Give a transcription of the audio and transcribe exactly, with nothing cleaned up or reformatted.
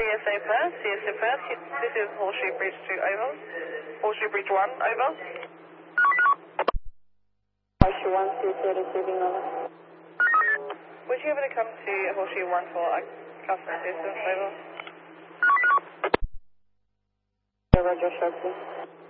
S A Perth, C S A Perth, this is Horseshoe Bridge two, over. Horseshoe Bridge one, over. Horseshoe one, C S A receiving, over. Would you able to come to Horseshoe one for a customer assistance, over? Roger, shortly.